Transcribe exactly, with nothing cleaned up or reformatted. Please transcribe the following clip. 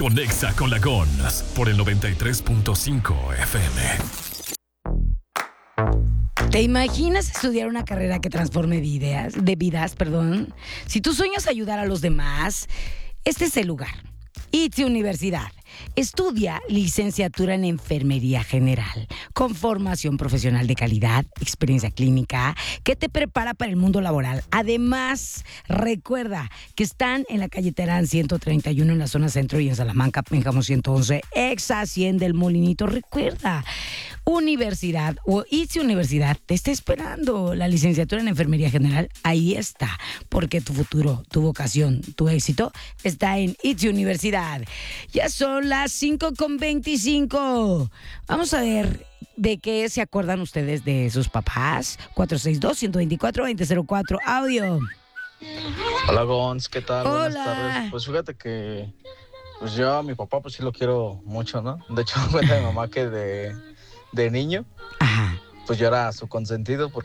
Conexa con la Gons por el noventa y tres punto cinco F M. ¿Te imaginas estudiar una carrera que transforme vidas, de vidas, perdón? Si tu sueño es ayudar a los demás, este es el lugar. I T S E Universidad. Estudia licenciatura en Enfermería General, con formación profesional de calidad, experiencia clínica, que te prepara para el mundo laboral. Además, recuerda que están en la calle Terán ciento treinta y uno en la zona centro y en Salamanca, Pénjamo ciento once, ex Hacienda del Molinito. Recuerda, Universidad o I T S E Universidad te está esperando. La licenciatura en Enfermería General, ahí está, porque tu futuro, tu vocación, tu éxito está en I T S E Universidad. Ya son las cinco con veinticinco. Vamos a ver de qué se acuerdan ustedes de sus papás. cuatro seis dos, uno dos cuatro, dos cero cero cuatro. Audio. Hola Gons, ¿qué tal? Hola. Buenas tardes. Pues fíjate que pues yo a mi papá pues sí lo quiero mucho, ¿no? De hecho cuenta mi mamá que de, de niño Ajá. pues yo era su consentido porque